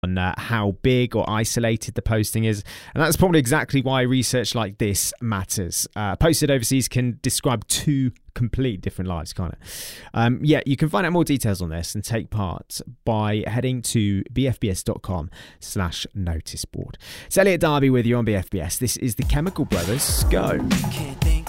on how big or isolated the posting is. And that's probably exactly why research like this matters. Posted overseas can describe two complete different lives, can't it? You can find out more details on this and take part by heading to bfbs.com/noticeboard. It's Elliot Darby with you on BFBS. This is the Chemical Brothers. Go. Can't think